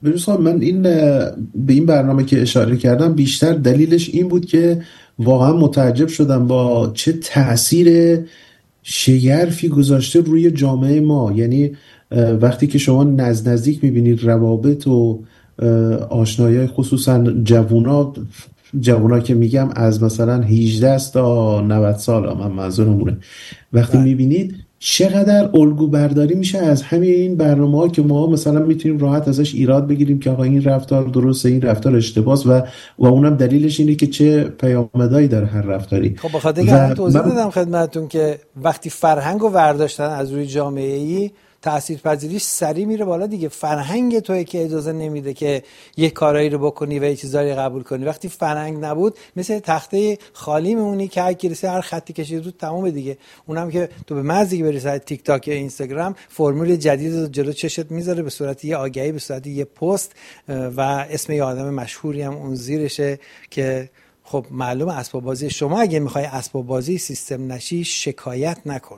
ببین من این به این برنامه که اشاره کردم بیشتر دلیلش این بود که واقعا متعجب شدم با چه تأثیر شگرفی گذاشته روی جامعه ما. یعنی وقتی که شما نزدیک میبینید روابط و آشنایی، خصوصا جوونا که میگم از مثلا 18 تا 90 سال، من منظورمونه، وقتی میبینید چقدر الگو برداری میشه از همین برنامه‌ها که ما مثلا میتونیم راحت ازش ایراد بگیریم که آقا این رفتار درسته، این رفتار اشتباهه، و اونم دلیلش اینه که چه پیامدهایی داره هر رفتاری. خب بخاطر اینکه توضیح دادم خدمتتون که وقتی فرهنگو برداشتن از روی جامعه‌ای، تاثیرپذیریش سریع میره بالا دیگه. فرهنگ توئه که اجازه نمیده که یه کارایی رو بکنی و یه چیزایی قبول کنی. وقتی فرهنگ نبود مثل تخته خالی میمونی که هر کی رسه هر خطی کشید رو تموم دیگه. اونم که تو به محضی که برسی تیک تاک یا اینستاگرام فرمول جدید رو جلو چشت میذاره به صورت یه آگهی، به صورت یه پست و اسم یه آدم مشهوری هم اون زیرشه که خب معلومه اسباب بازی. شما اگه میخوای اسباب بازی سیستم نشی شکایت نکن،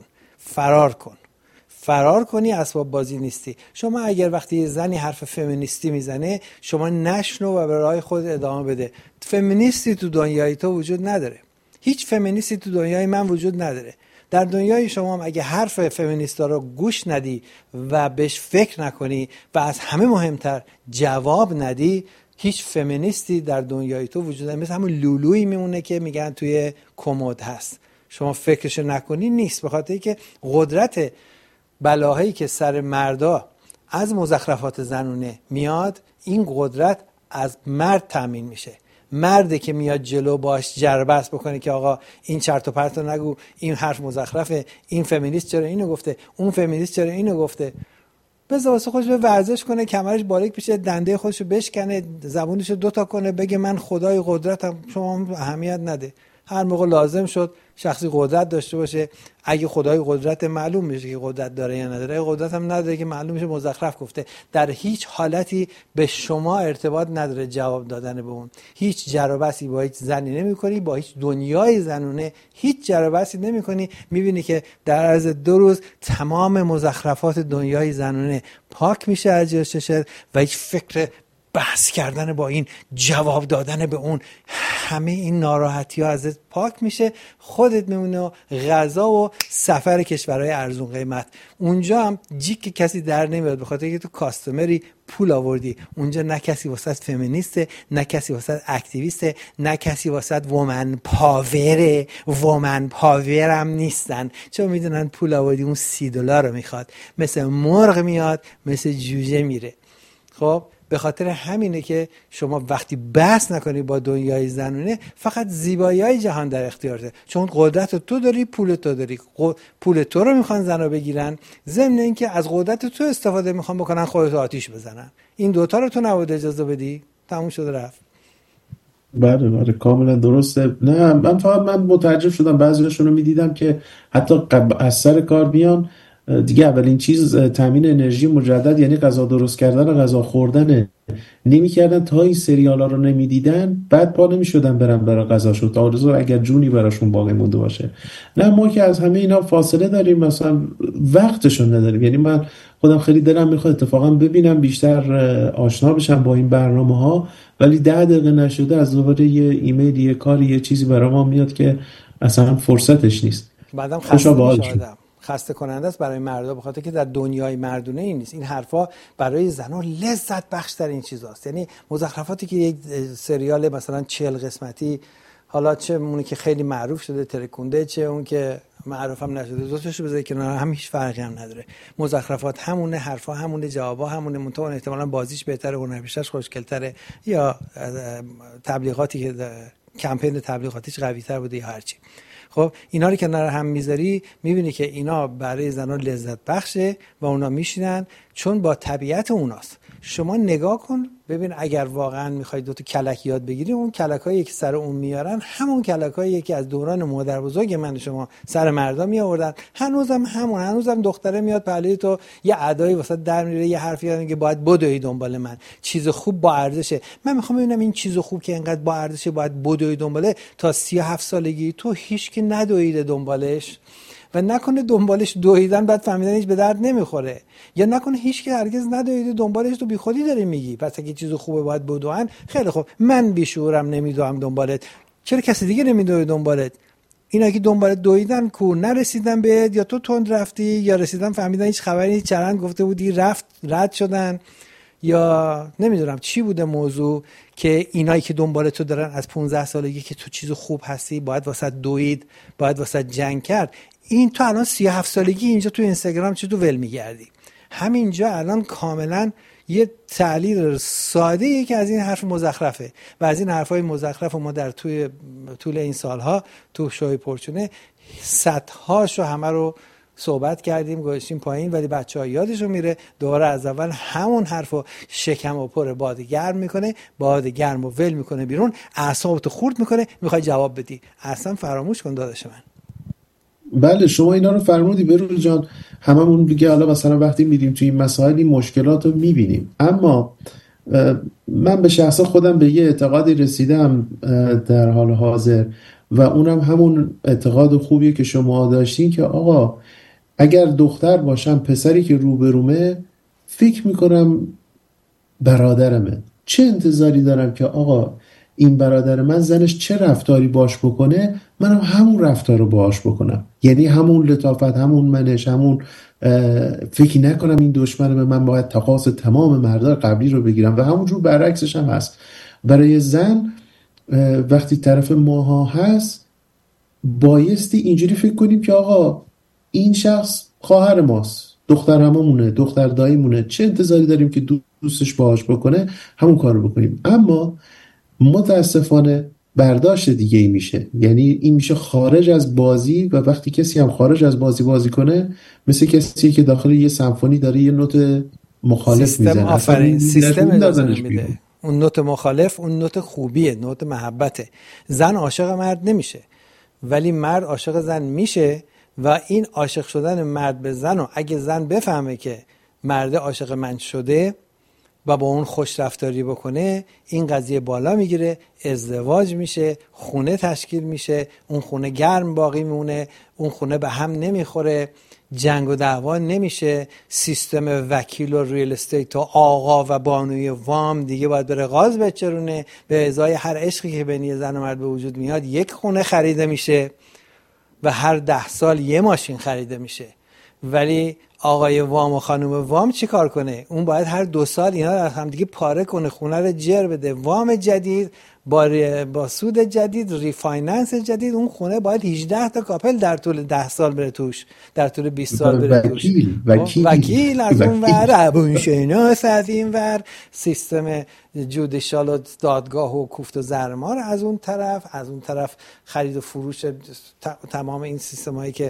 فرار کنی اسباب بازی نیستی. شما اگر وقتی یه زنی حرف فمینیستی میزنه شما نشنو و به راه خود ادامه بده. فمینیستی تو دنیای تو وجود نداره، هیچ فمینیستی تو دنیای من وجود نداره. در دنیای شما هم اگه حرف فمینیستا رو گوش ندی و بهش فکر نکنی و از همه مهمتر جواب ندی، هیچ فمینیستی در دنیای تو وجود نداره. مثل همون لولویی میمونه که میگن توی کمد هست، شما فکرش نکنی نیست. به خاطر اینکه قدرت بلاهایی که سر مردا از مزخرفات زنونه میاد، این قدرت از مرد تامین میشه. مرده که میاد جلو باش جربست بکنه که آقا این چرت و پرت رو نگو، این حرف مزخرفه، این فمینیست چرا اینو گفته، اون فمینیست چرا اینو گفته، بذار واسه خودش به ورزش کنه، کمرش باریک بشه، دنده خودشو بشکنه، زبونشو دوتا کنه، بگه من خدای قدرتم، شما اهمیت نده. هر موقع لازم شد شخصی قدرت داشته باشه، اگه خدای قدرت معلوم میشه که قدرت داره یا نداره، قدرت هم نداره که معلوم میشه مزخرف گفته، در هیچ حالتی به شما ارتباط نداره جواب دادن به اون. هیچ جر و بحثی با هیچ زنی نمی‌کنی، با هیچ دنیای زنونه هیچ جر و بحثی نمی‌کنی. می‌بینی که در عرض 2 روز تمام مزخرفات دنیای زنونه پاک میشه از جلوی چشت و هیچ فکر بحث کردن با این، جواب دادن به اون، همه این ناراحتی ها ازت پاک میشه. خودت میمونه و غذا و سفر کشورهای ارزون قیمت. اونجا هم جیک کسی در نمیاد، به خاطر اینکه تو کاستومری پول آوردی. اونجا نه کسی واسط فمینیسته، نه کسی واسط اکتیویسته، نه کسی واسط وومن پاوره. وومن پاور هم نیستن، چون میدونن پول آوردی اون $30 رو میخواد، مثل مرغ میاد مثل جوجه میره. خب به خاطر همینه که شما وقتی بحث نکنی با دنیای زنونه، فقط زیبایی‌های جهان در اختیارته، چون قدرت تو داری، پول تو داری، پول تو رو میخوان زنا بگیرن، ضمن اینکه از قدرت تو استفاده میخوان بکنن، خودت آتیش بزنن. این دوتا رو تو نباید اجازه بدی. تموم شده رفت. بله کاملا درسته. نه من متعجب شدم، بعضیاشون رو میدیدم که حتی از سر کار بیان دیگه اولین چیز تامین انرژی مجدد، یعنی غذا درست کردن و غذا خوردن نمی‌کردن تا این سریالا رو نمیدیدن، بعد پا نمی‌شدن برن برای غذاشون تا آرزو اگر جونی براشون باقی مونده باشه. نه ما که از همه اینا فاصله داریم، مثلا وقتشون نداریم. یعنی من خودم خیلی دلم میخواد اتفاقا ببینم، بیشتر آشنا بشم با این برنامه‌ها، ولی 10 دقیقه نشده از دوباره یه ایمیل، یه کاری، یه چیزی برای ما میاد که اصلا فرصتش نیست. بعدم خسته کننده است برای مردا، بخاطر که در دنیای مردونه این نیست. این حرفا برای زنها لذت بخش تر این چیزاست. یعنی مزخرفاتی که یک سریال مثلا 40 قسمتی، حالا چه اونی که خیلی معروف شده ترکونده، چه اون که معروف هم نشده، دوتاشو بذاری کنار هم، هیچ فرقی هم نداره. مزخرفات همونه، حرفا همونه، جوابا همونه، منتها احتمالاً بازیش بهتره، هنرپیشه‌اش خوشگل‌تره، یا تبلیغاتی که کمپین تبلیغاتیش قوی‌تر بوده یا هرچی. خب اینا رو کنار هم میذاری، میبینی که اینا برای زنان لذت بخشه و اونا میشینن، چون با طبیعت اوناست. شما نگاه کن ببین، اگر واقعا میخوای دوتا کلک یاد بگیری، اون کلکایی که سر اون میارن همون کلکایی که از دوران مادر بزرگ من شما سر مردا می آوردن. هنوزم دختره میاد پهلوی تو یه ادایی واسه در میره، یه حرفی میزنه که باید بدوی دنبال من، چیز خوب با ارزشه. من میخوام ببینم این چیز خوب که اینقدر با ارزشه باید بدوی دنباله، تا 37 سالگی تو هیچ کی ندویده دنبالش و نکنه دنبالش دویدن بعد فهمیدن هیچ به درد نمیخوره، یا نکنه هیچ که هرگز ندویده دنبالش تو بیخودی داری میگی پس اگه چیز خوبه باید بدوئن. خیلی خوب، من بیشعورم نمیدوام دنبالت، چرا کسی دیگه نمیدوه دنبالت؟ اینا که دنبال دویدن کو نرسیدن بهت، یا تو تند رفتی، یا رسیدن فهمیدن هیچ خبری نیست، چرند گفته بودی رفت رد شدن، یا نمیدونم چی بوده موضوع که اینایی که دنبال تو دارن از 15 سالگی که تو چیز خوب هستی باید واسه دوید، باید واسه جنگ کرد. این تو الان 37 سالگی اینجا تو اینستاگرام چه تو ول میگردی؟ همینجا الان کاملا یه تعلیل ساده ای که از این حرف مزخرفه و از این حرفای مزخرف ما در طول این سالها تو شوی پرچونه صدهاشو همه رو صحبت کردیم، گذاشتیم پایین، ولی بچه‌ها یادشون میره دوباره از اول همون حرفو شکم و پر باد گرم میکنه، باد گرم و ول میکنه بیرون، اعصابتو خورد میکنه، میخوای جواب بدی. اصلا فراموش کن داداش من. بله شما اینا رو فرمودی بروز جان، هممون دیگه حالا مثلا وقتی میریم توی این مسائل این مشکلات رو میبینیم، اما من به شخص خودم به یه اعتقادی رسیدم در حال حاضر و اونم همون اعتقاد خوبیه که شما داشتین که آقا اگر دختر باشم پسری که روبرومه فکر میکنم برادرمه، چه انتظاری دارم که آقا این برادر من زنش چه رفتاری باش بکنه منم همون رفتار رو باش بکنم، یعنی همون لطافت، همون منش، همون فکر نکنم این دشمنه من باید تقاص تمام مردای قبلی رو بگیرم و همونجور برعکسش هم هست. برای زن وقتی طرف ماها هست بایستی اینجوری فکر کنیم که آقا این شخص خواهر ماست، دختر هممونه، دختر داییمونه، چه انتظاری داریم که دوستش باهاش بکنه همون کار رو بکنیم. اما متاسفانه برداشت دیگه ای میشه، یعنی این میشه خارج از بازی و وقتی کسی هم خارج از بازی کنه مثل کسی که داخل یه سمفونی داره یه نوت مخالف میزنه. آفرین، سیستم اجازه نمیده. اون نوت مخالف اون نوت خوبیه، نوت محبته. زن عاشق مرد نمیشه ولی مرد عاشق زن میشه و این عاشق شدن مرد به زن و اگه زن بفهمه که مرد عاشق من شده و با اون خوش رفتاری بکنه این قضیه بالا میگیره، ازدواج میشه، خونه تشکیل میشه، اون خونه گرم باقی میمونه، اون خونه به هم نمیخوره، جنگ و دعوا نمیشه، سیستم وکیل و ریل استیت و آقا و بانوی وام دیگه باید بره غاز بچرونه، به ازای هر عشقی که بین زن و مرد به وجود میاد یک خونه خریده میشه و هر 10 سال یه ماشین خریده میشه. ولی آقای وام و خانم وام چی کار کنه؟ اون باید هر 2 سال اینا رو هم دیگه پاره کنه، خونه رو جر بده، وام جدید با سود جدید، ریفایننس جدید، اون خونه باید 18 تا کاپل در طول 10 سال بره توش، در طول 20 سال بره توش. وکیل از اون ور، روانشناس از این ور، سیستم جودیشال و دادگاه و کوفت و زرمار از اون طرف خرید و فروش تمام این سیستمایی که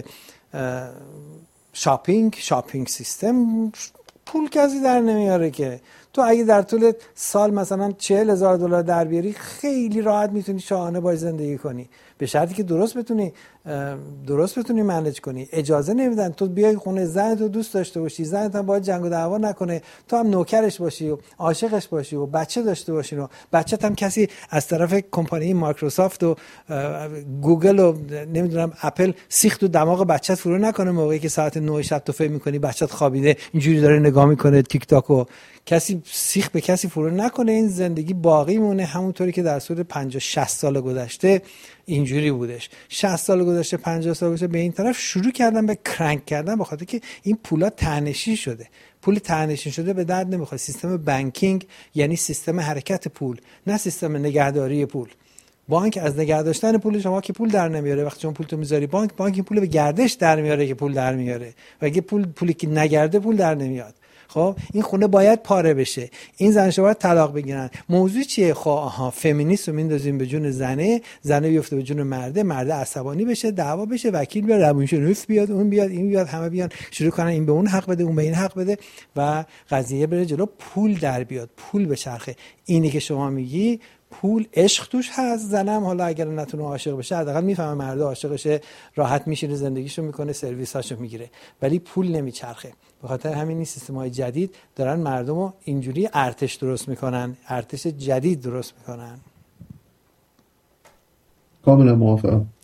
شاپینگ سیستم پول کسی در نمیاره که تو اگه در طول سال مثلا $40,000 در بیاری خیلی راحت میتونی شاهانه باید زندگی کنی، به شرطی که درست بتونی منیج کنی. اجازه نمیدن تو بیای خونه زنت رو دوست داشته باشی، زنت هم باید جنگ و دعوا نکنه، تو هم نوکرش باشی و عاشقش باشی و بچه داشته باشی و بچت هم کسی از طرف کمپانی مایکروسافت و گوگل و نمیدونم اپل سیخ تو دماغ بچت فرو نکنه موقعی که ساعت 9 شب تو فکر می‌کنی بچت خوابیده اینجوری داره نگاه میکنه تیک تاک و کسی سیخ به کسی فرو نکنه. این زندگی باقی مونه همونطوری که در طول 50-60 سال گذشته اینجوری بودش. 60 سال گذشته، 50 سال گذشته به این طرف شروع کردن به کرنک کردن، بخاطر که این پولا ته‌نشین شده. پول ته‌نشین شده به درد نمیخواد. سیستم بانکینگ یعنی سیستم حرکت پول، نه سیستم نگهداری پول. بانک از نگه داشتن پول شما که پول در نمیاره. وقتی شما پول تو میذاری بانک این پول به گردش در میاره که پول در میاره، و اگه پولی که نگرده پول در نمیاد. خب این خونه باید پاره بشه، این زنش باید طلاق بگیرن. موضوع چیه؟ خب فمینیست رو میندازیم به جون زنه بیفته به جون مرده عصبانی بشه، دعوا بشه، وکیل بیاد، روانشناس بیاد، اون بیاد، این بیاد، همه بیان شروع کنن این به اون حق بده، اون به این حق بده و قضیه بره جلو، پول در بیاد، پول بچرخه. اینی که شما میگی پول، عشق توش هست. زنم حالا اگر نتونه عاشق بشه حداقل میفهمه مرد عاشقشه، راحت میشینه زندگیشو میکنه، سرویساشو میگیره، ولی پول نمیچرخه. به خاطر همین این سیستم‌های جدید دارن مردمو اینجوری ارتش درست میکنن، ارتش جدید درست میکنن. کاملا موافقم.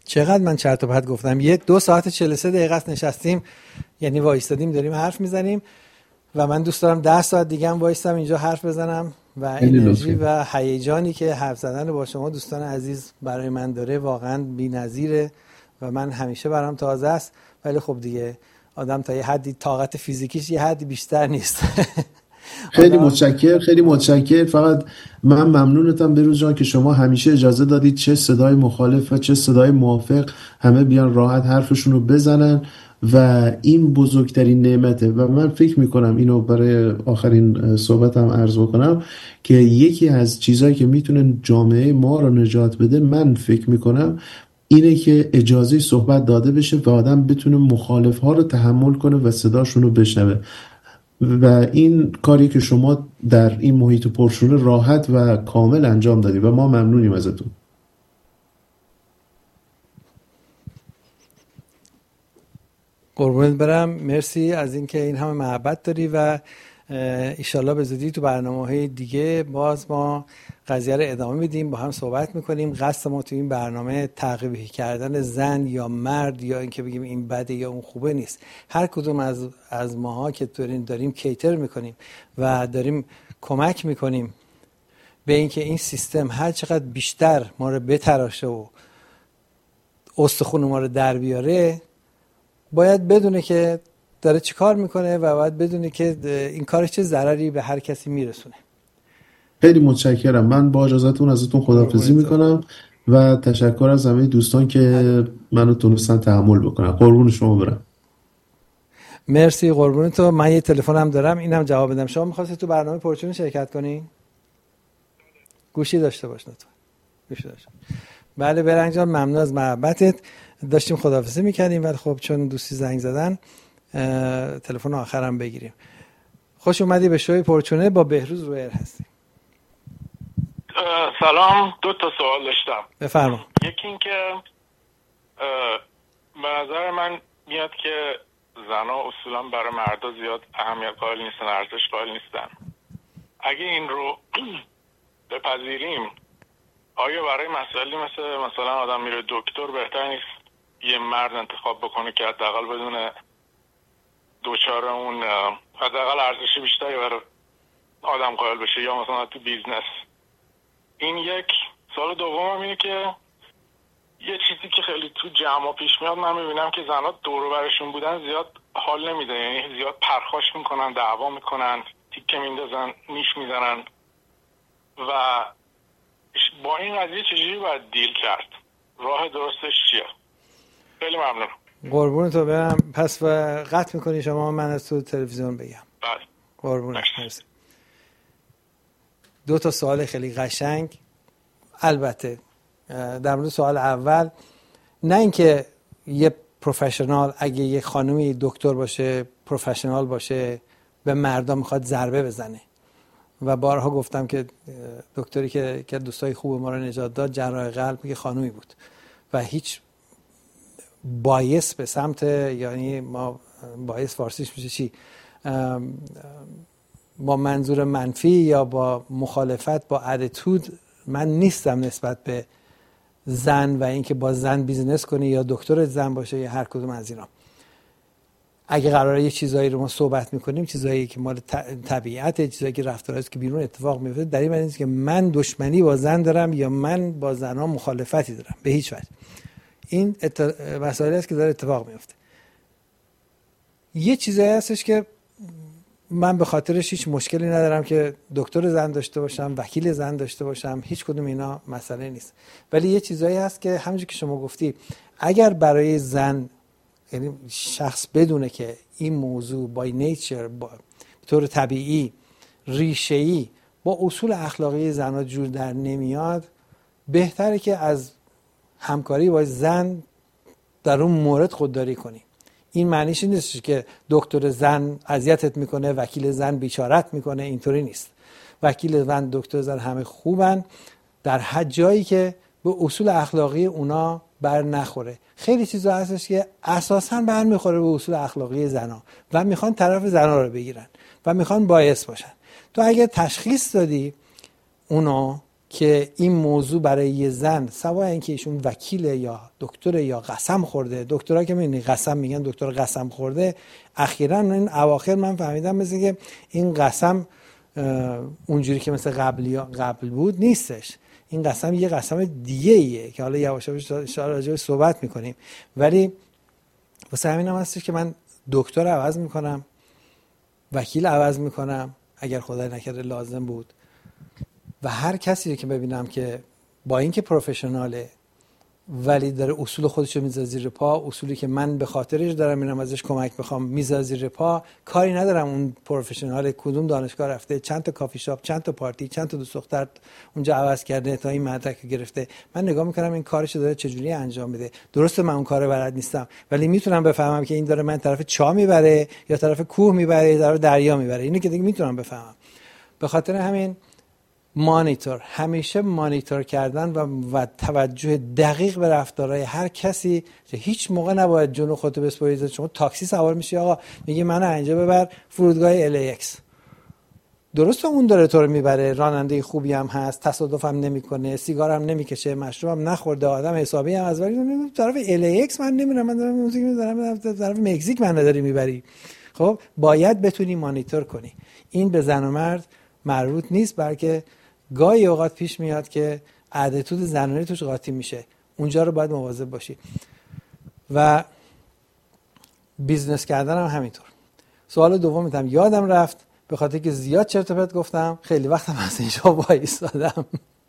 چقدر من چرت و پرت گفتم. 2 ساعت 43 دقیقه است نشستیم، یعنی وایستادیم داریم حرف میزنیم و من دوست دارم 10 ساعت دیگه هم وایستم اینجا حرف بزنم و انرژی و هیجانی که حرف زدن با شما دوستان عزیز برای من داره واقعا بی‌نظیره و من همیشه برام تازه است. ولی خب دیگه آدم تا یه حدی طاقت فیزیکیش یه حدی بیشتر نیست. خیلی متشکر. فقط من ممنونتم بروز جان که شما همیشه اجازه دادید چه صدای مخالف و چه صدای موافق همه بیان راحت حرفشون رو بزنن و این بزرگترین نعمته. و من فکر میکنم اینو برای آخرین صحبتم عرض بکنم که یکی از چیزهایی که میتونه جامعه ما رو نجات بده، من فکر میکنم اینه که اجازه صحبت داده بشه و آدم بتونه مخالف ها رو تحمل کنه و صداشون رو بشنوه. و این کاری که شما در این محیط پرشونه راحت و کامل انجام دادی و ما ممنونیم ازتون. قربونت برم، مرسی از اینکه این همه محبت داری و ایشالله به زودی تو برنامه‌های دیگه باز ما قضیه رو ادامه میدیم، با هم صحبت میکنیم. قصد ما تو این برنامه تقویح کردن زن یا مرد یا اینکه بگیم این بده یا اون خوبه نیست. هر کدوم از ماها که داریم کیتر میکنیم و داریم کمک میکنیم به اینکه این سیستم هر چقدر بیشتر ما رو بتراشه و استخون ما رو در بیاره، باید بدونه که داره چی کار میکنه و باید بدونه که این کارش چه ضرری به هر کسی میرسونه. خیلی متشکرم. من با اجازهتون ازتون خداحافظی میکنم و تشکر از همه دوستان که منو تونستن تحمل بکنن. قربون شما برم. مرسی، قربون تو. من یه تلفنم دارم، اینم جواب بدم. شما می‌خواستید تو برنامه پرچون شرکت کنی؟ گوشی داشته باش لطفا. گوشی داشته. بله برنگ جان، ممنون از محبتت. داشتیم خداحافظی می‌کردیم ولی خب چون دوستی زنگ زدن تلفن آخرم بگیریم. خوش اومدی به شوی پرچونه، با بهروز رویر هستی. سلام، 2 تا سوال داشتم. بفرما. یکی این که به نظر من میاد که زنها اصولا برای مردا زیاد اهمیت قائل نیستن، ارزش قائل نیستن. اگه این رو بپذیریم، آیا برای مسائلی مثلا آدم میره دکتر بهتر نیست یه مرد انتخاب بکنه که حداقل بدون دوچار اون حداقل ارزش بیشتری برای آدم قائل بشه، یا مثلا تو بیزنس؟ این یک. سوال دومم اینه که یه چیزی که خیلی تو جمع پیش میاد، من میبینم که زنها دور و برشون بودن زیاد حال نمیده، یعنی زیاد پرخاش میکنن، دعوا میکنن، تیکه میندازن، نیش میزنن و با این قضیه چجوری باید دیل کرد؟ راه درستش چیه؟ خیلی ممنون. قربون تو برم. پس قطع میکنی شما، من از تو تلویزیون بگم. بله. قربونت. مرسی. 2 تا سوال خیلی قشنگ. البته در مورد سوال اول، نه اینکه یه پروفشنال اگه یه خانمی دکتر باشه، پروفشنال باشه، به مردم میخواد ضربه بزنه. و بارها گفتم که دکتری که دوستای خوب ما رو نجات داد، جراح قلب، که خانومی بود و هیچ بایس به سمت، یعنی ما بایس فارسیش میشه چی، با منظور منفی یا با مخالفت با اتیتود من نیستم نسبت به زن و اینکه با زن بیزینس کنی یا دکتر زن باشه یا هر کدوم از اینا. اگه قراره یه چیزایی رو ما صحبت میکنیم، چیزایی که مال طبیعت، چیزایی که رفتارهایی که بیرون اتفاق میفته، در این معنی نیست که من دشمنی با زن دارم یا من با زنها مخالفتی دارم، به هیچ وجه. این مسائلی است که داره اتفاق میفته. یه چیزایی هستش که من به خاطرش هیچ مشکلی ندارم که دکتر زن داشته باشم، وکیل زن داشته باشم، هیچ کدوم اینا مسئله نیست. ولی یه چیزایی هست که همونجوری که شما گفتی، اگر برای زن، یعنی شخص بدونه که این موضوع بای نیچر، به طور طبیعی، ریشه‌ای با اصول اخلاقی زن‌ها جور در نمیاد، بهتره که از همکاری با زن در اون مورد خودداری کنی. این معنیش نیست که دکتر زن اذیتت میکنه، وکیل زن بیچارت میکنه، اینطوری نیست. وکیل زن، دکتر زن همه خوبن در هر جایی که به اصول اخلاقی اونا بر نخوره. خیلی چیزا هستش که اساساً بر میخوره به اصول اخلاقی زنا و میخوان طرف زنا رو بگیرن و میخوان باعث باشن. تو اگه تشخیص دادی اونو که این موضوع برای یه زن، سواء اینکه ایشون وکیله یا دکتره یا قسم خورده، دکترها که می‌بینی قسم میگن دکتر قسم خورده، اخیراً این اواخر من فهمیدم مثل که این قسم اونجوری که مثل قبل بود نیستش. این قسم یه قسم دیگه ایه که حالا یواش یواش راجعش صحبت میکنیم. ولی واسه همینم هستش که من دکتر عوض میکنم، وکیل عوض میکنم اگر خدای نکرده لازم بود، و هر کسی که ببینم که با اینکه پروفشناله ولی داره اصول خودشو میذاره زیر پا، اصولی که من به خاطرش دارم میرم ازش کمک بخوام میذاره زیر پا، کاری ندارم اون پروفشنال کدوم دانشگاه رفته، چند تا کافی شاپ، چند تا پارتی، چند تا دوست دختر اونجا عوض کرده تا این مدرک گرفته. من نگاه میکنم این کارشو داره چجوری انجام میده. درسته من اون کارو بلد نیستم، ولی میتونم بفهمم که این داره من طرف چاه میبره یا طرف کوه میبره یا طرف دریا میبره. اینو که دیگه میتونم بفهمم. به خاطر همین مانیتور، همیشه مانیتور کردن و توجه دقیق به رفتارهای هر کسی، که هیچ موقع نباید جلو خودت بسپاری. شما تاکسی سوار میشی، آقا میگه منو اینجا ببر فرودگاه LAX، درسته اون داره تو رو میبره، راننده خوبی هم هست، تصادفم نمیکنه، سیگارم نمیکشه، مشروبم نخورده، آدم حسابی هم از، ولی طرف LAX من نمیرم، من دارم موزیک میذارم طرف مکزیک من نداری میبری. خب باید بتونی مانیتور کنی. این به زن و مرد مربوط نیست، بلکه گاهی اوقات پیش میاد که اتیتود زنانه توش قاطی میشه، اونجا رو باید مواظب باشی. و بیزنس کردن هم همینطور. سوال دوم میتونم یادم رفت به خاطر که زیاد چرت و پرت گفتم، خیلی وقتم از اینجا وایسادم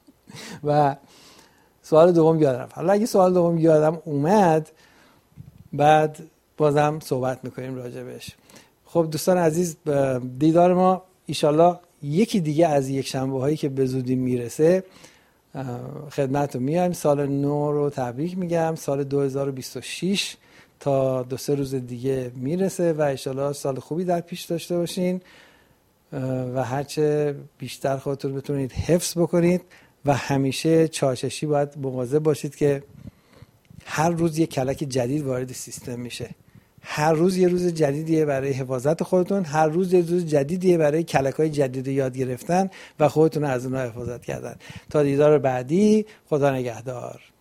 و سوال دوم یادم رفت. حالا اگه سوال دوم یادم اومد بعد بازم صحبت میکنیم راجع بهش. خب دوستان عزیز، دیدار ما ایشالله یکی دیگه از یک شنبه هایی که به زودی میرسه خدمتتون میایم. سال نو رو تبریک میگم. سال 2026 تا 2-3 روز دیگه میرسه و انشالله سال خوبی در پیش داشته باشین و هرچه بیشتر خودتون بتونید حفظ بکنید و همیشه چاششی باید مواظب باشید که هر روز یک کلک جدید وارد سیستم میشه. هر روز یه روز جدیدیه برای حفاظت خودتون، هر روز یه روز جدیدیه برای کلک‌های جدید یاد گرفتن و خودتون از اونها حفاظت کردن. تا دیدار بعدی، خدا نگهدار.